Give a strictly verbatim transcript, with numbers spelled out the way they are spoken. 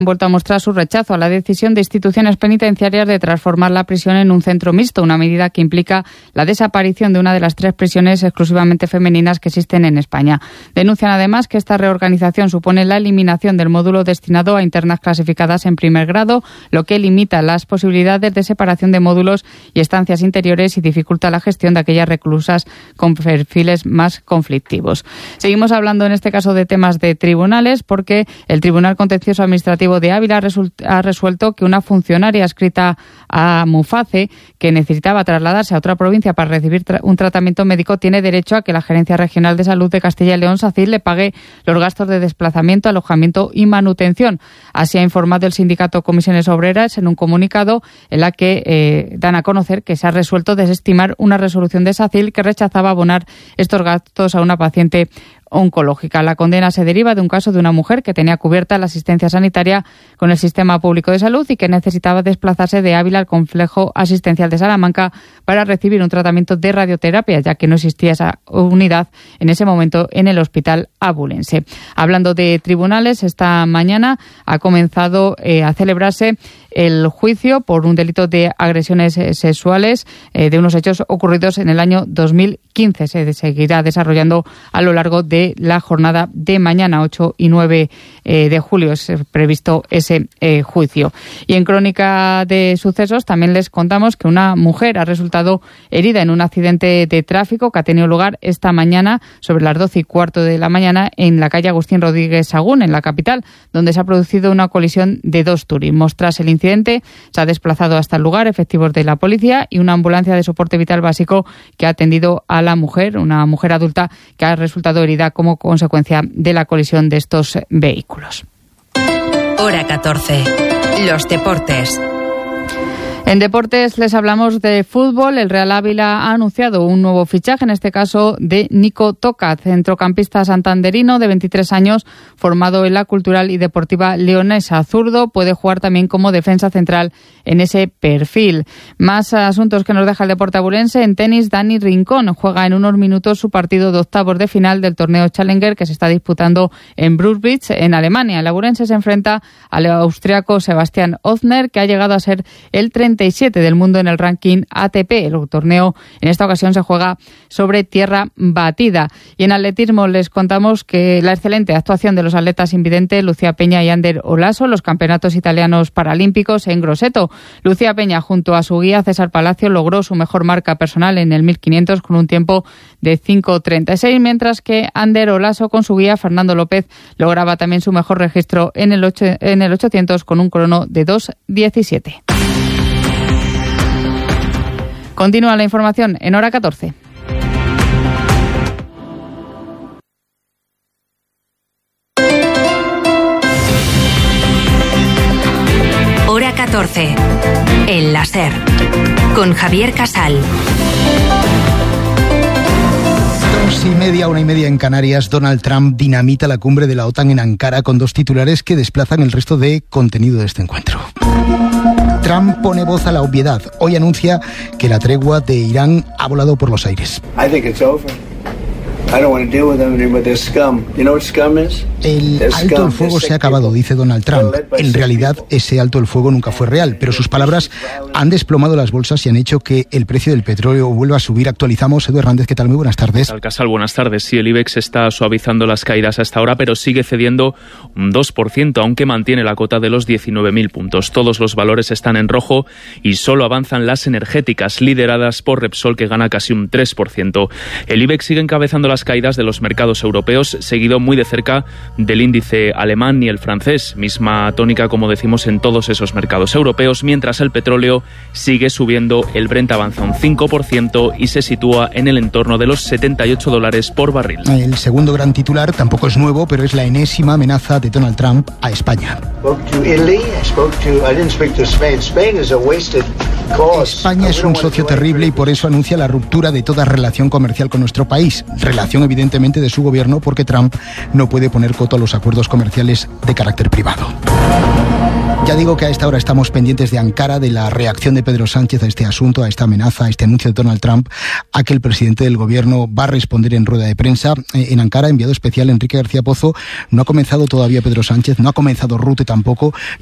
vuelto a mostrar su rechazo a la decisión de instituciones penitenciarias de transformar la prisión en un centro mixto, una medida que implica la desaparición de una de las tres prisiones exclusivamente femeninas que existen en España. Denuncian además que esta reorganización supone la eliminación del módulo destinado a internas clasificadas en primer grado, lo que limita las posibilidades de separación de módulos y estancias interiores y dificulta la gestión de aquellas reclusas con perfiles más conflictivos. Seguimos hablando en este caso de temas de tribunales, porque el Tribunal Contencioso Administrativo de Ávila ha resuelto que una funcionaria adscrita a Muface, que necesitaba trasladarse a otra provincia para recibir tra- un tratamiento médico, tiene derecho a que la Gerencia Regional de Salud de Castilla y León, SACIL, le pague los gastos de desplazamiento, alojamiento y manutención. Así ha informado el sindicato Comisiones Obreras en un comunicado en la que eh, dan a conocer que se ha resuelto desestimar una resolución de SACIL que rechazaba abonar estos gastos a una paciente oncológica. La condena se deriva de un caso de una mujer que tenía cubierta la asistencia sanitaria con el Sistema Público de Salud y que necesitaba desplazarse de Ávila al complejo asistencial de Salamanca para recibir un tratamiento de radioterapia, ya que no existía esa unidad en ese momento en el hospital abulense. Hablando de tribunales, esta mañana ha comenzado eh, a celebrarse el juicio por un delito de agresiones sexuales eh, de unos hechos ocurridos en el año dos mil quince. Se seguirá desarrollando a lo largo de la jornada de mañana, ocho y nueve eh, de julio. Es previsto ese eh, juicio. Y en crónica de sucesos también les contamos que una mujer ha resultado herida en un accidente de tráfico que ha tenido lugar esta mañana sobre las doce y cuarto de la mañana en la calle Agustín Rodríguez Sagún, en la capital, donde se ha producido una colisión de dos turismos. Tras el incidente se ha desplazado hasta el lugar efectivos de la policía y una ambulancia de soporte vital básico que ha atendido a la mujer, una mujer adulta que ha resultado herida como consecuencia de la colisión de estos vehículos. Hora catorce. Los deportes. En deportes les hablamos de fútbol. El Real Ávila ha anunciado un nuevo fichaje, en este caso de Nico Tocat, centrocampista santanderino de veintitrés años, formado en la Cultural y Deportiva Leonesa. Zurdo, puede jugar también como defensa central en ese perfil. Más asuntos que nos deja el deporte abulense. En tenis, Dani Rincón juega en unos minutos su partido de octavos de final del torneo Challenger que se está disputando en Brunswick, en Alemania. El abulense se enfrenta al austriaco Sebastián Ozner, que ha llegado a ser el treinta y siete del mundo en el ranking A T P. El torneo en esta ocasión se juega sobre tierra batida. Y en atletismo les contamos que la excelente actuación de los atletas invidentes Lucía Peña y Ander Olaso, los campeonatos italianos paralímpicos en Grosseto. Lucía Peña, junto a su guía César Palacio, logró su mejor marca personal en el mil quinientos con un tiempo de cinco treinta y seis, mientras que Ander Olaso, con su guía Fernando López, lograba también su mejor registro en el, ocho, en el ochocientos con un crono de dos diecisiete. Continúa la información en hora catorce. Hora catorce. El láser. Con Javier Casal. Dos y media, una y media en Canarias. Donald Trump dinamita la cumbre de la OTAN en Ankara con dos titulares que desplazan el resto de contenido de este encuentro. Trump pone voz a la obviedad. Hoy anuncia que la tregua de Irán ha volado por los aires. I think it's over. I don't want to deal with them anymore. They're scum. You know what scum is? El alto el fuego se ha acabado, dice Donald Trump. En realidad, ese alto el fuego nunca fue real, pero sus palabras han desplomado las bolsas y han hecho que el precio del petróleo vuelva a subir. Actualizamos. Edu Hernández, ¿qué tal? Muy buenas tardes. Casal, buenas tardes. Sí, el IBEX está suavizando las caídas hasta ahora, pero sigue cediendo un dos por ciento, aunque mantiene la cota de los diecinueve mil puntos. Todos los valores están en rojo y solo avanzan las energéticas, lideradas por Repsol, que gana casi un tres por ciento. El IBEX sigue encabezando las caídas de los mercados europeos, seguido muy de cerca del índice alemán y el francés, misma tónica, como decimos, en todos esos mercados europeos, mientras el petróleo sigue subiendo. El Brent avanza un cinco por ciento y se sitúa en el entorno de los setenta y ocho dólares por barril. El segundo gran titular tampoco es nuevo, pero es la enésima amenaza de Donald Trump a España. España es un socio terrible y por eso anuncia la ruptura de toda relación comercial con nuestro país. Relación evidentemente de su gobierno, porque Trump no puede poner coto a los acuerdos comerciales de carácter privado. Ya digo que a esta hora estamos pendientes de Ankara, de la reacción de Pedro Sánchez a este asunto, a esta amenaza, a este anuncio de Donald Trump, a que el presidente del gobierno va a responder en rueda de prensa. En Ankara, enviado especial Enrique García Pozo, no ha comenzado todavía Pedro Sánchez, no ha comenzado Rute tampoco.